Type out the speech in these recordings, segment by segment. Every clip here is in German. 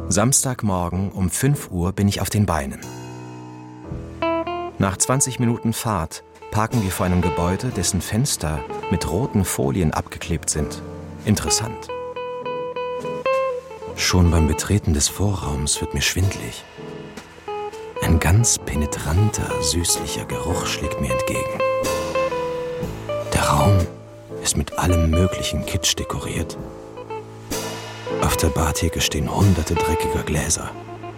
Samstagmorgen um 5 Uhr bin ich auf den Beinen. Nach 20 Minuten Fahrt parken wir vor einem Gebäude, dessen Fenster mit roten Folien abgeklebt sind. Interessant. Schon beim Betreten des Vorraums wird mir schwindelig. Ein ganz penetranter, süßlicher Geruch schlägt mir entgegen. Der Raum ist mit allem möglichen Kitsch dekoriert. Auf der Bartheke stehen hunderte dreckiger Gläser.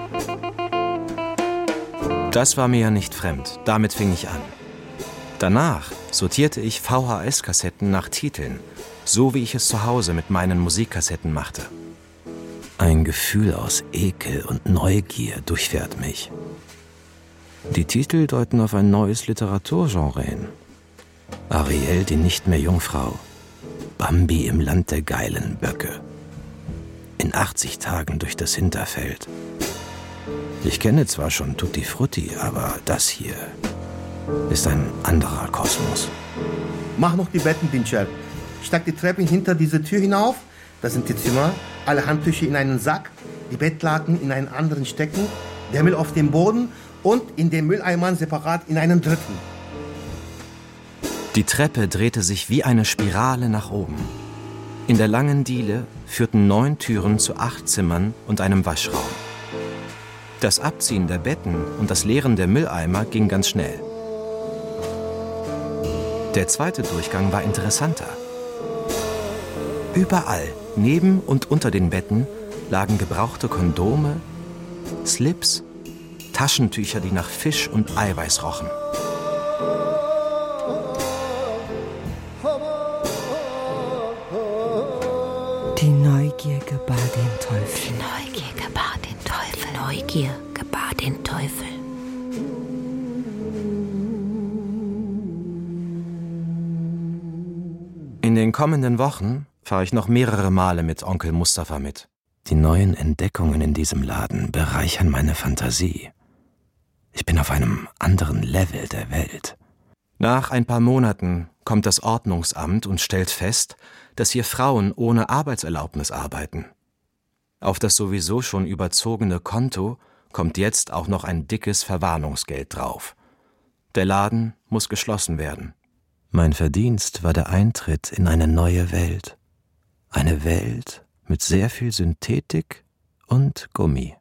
Das war mir ja nicht fremd, damit fing ich an. Danach sortierte ich VHS-Kassetten nach Titeln, so wie ich es zu Hause mit meinen Musikkassetten machte. Ein Gefühl aus Ekel und Neugier durchfährt mich. Die Titel deuten auf ein neues Literaturgenre hin. Ariel, die nicht mehr Jungfrau. Bambi im Land der geilen Böcke. In 80 Tagen durch das Hinterfeld. Ich kenne zwar schon Tutti Frutti, aber das hier ist ein anderer Kosmos. Mach noch die Betten, Dinçer. Steig die Treppen hinter diese Tür hinauf. Das sind die Zimmer. Alle Handtücher in einen Sack, die Bettlaken in einen anderen stecken, der Müll auf dem Boden und in den Mülleimern separat in einen dritten. Die Treppe drehte sich wie eine Spirale nach oben. In der langen Diele führten 9 Türen zu 8 Zimmern und einem Waschraum. Das Abziehen der Betten und das Leeren der Mülleimer ging ganz schnell. Der zweite Durchgang war interessanter. Überall, neben und unter den Betten, lagen gebrauchte Kondome, Slips, Taschentücher, die nach Fisch und Eiweiß rochen. Die Neugier gebar den Teufel. Die Neugier gebar den Teufel. Die Neugier gebar den Teufel. In den kommenden Wochen fahre ich noch mehrere Male mit Onkel Mustafa mit. Die neuen Entdeckungen in diesem Laden bereichern meine Fantasie. Ich bin auf einem anderen Level der Welt. Nach ein paar Monaten kommt das Ordnungsamt und stellt fest, dass hier Frauen ohne Arbeitserlaubnis arbeiten. Auf das sowieso schon überzogene Konto kommt jetzt auch noch ein dickes Verwarnungsgeld drauf. Der Laden muss geschlossen werden. Mein Verdienst war der Eintritt in eine neue Welt. Eine Welt mit sehr viel Synthetik und Gummi.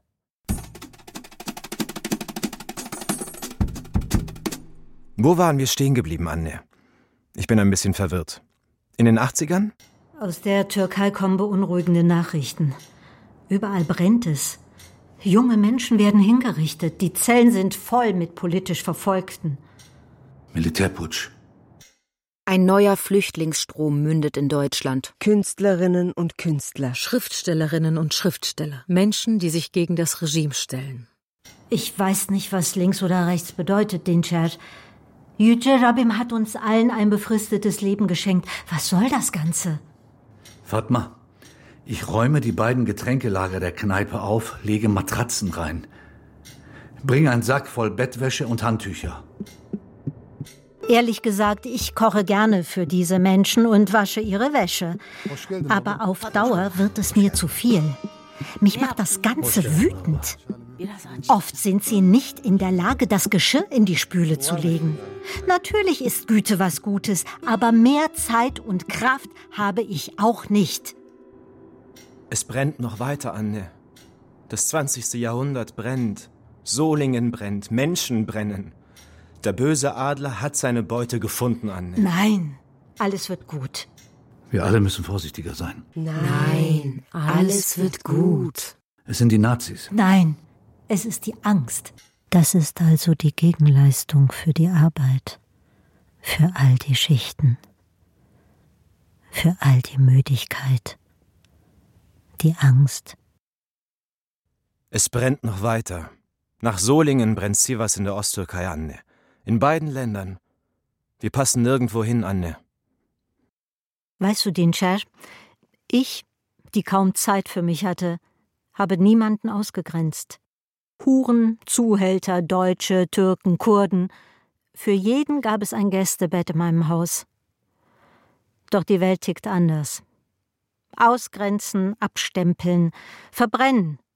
Wo waren wir stehen geblieben, Anne? Ich bin ein bisschen verwirrt. In den 80ern? Aus der Türkei kommen beunruhigende Nachrichten. Überall brennt es. Junge Menschen werden hingerichtet. Die Zellen sind voll mit politisch Verfolgten. Militärputsch. Ein neuer Flüchtlingsstrom mündet in Deutschland. Künstlerinnen und Künstler. Schriftstellerinnen und Schriftsteller. Menschen, die sich gegen das Regime stellen. Ich weiß nicht, was links oder rechts bedeutet, Dinçer. Yüce Rabbim hat uns allen ein befristetes Leben geschenkt. Was soll das Ganze? Fatma, ich räume die beiden Getränkelager der Kneipe auf, lege Matratzen rein. Bringe einen Sack voll Bettwäsche und Handtücher. Ehrlich gesagt, ich koche gerne für diese Menschen und wasche ihre Wäsche. Aber auf Dauer wird es mir zu viel. Mich macht das Ganze wütend. Oft sind sie nicht in der Lage, das Geschirr in die Spüle zu legen. Natürlich ist Güte was Gutes, aber mehr Zeit und Kraft habe ich auch nicht. Es brennt noch weiter, Anne. Das 20. Jahrhundert brennt. Solingen brennt, Menschen brennen. Der böse Adler hat seine Beute gefunden, Anne. Nein, alles wird gut. Wir alle müssen vorsichtiger sein. Nein, alles wird gut. Es sind die Nazis. Nein, es ist die Angst. Das ist also die Gegenleistung für die Arbeit. Für all die Schichten. Für all die Müdigkeit. Die Angst. Es brennt noch weiter. Nach Solingen brennt Sivas in der Osttürkei, Anne. In beiden Ländern. Wir passen nirgendwo hin, Anne. Weißt du, Dinçer, ich, die kaum Zeit für mich hatte, habe niemanden ausgegrenzt. Huren, Zuhälter, Deutsche, Türken, Kurden. Für jeden gab es ein Gästebett in meinem Haus. Doch die Welt tickt anders. Ausgrenzen, abstempeln, verbrennen.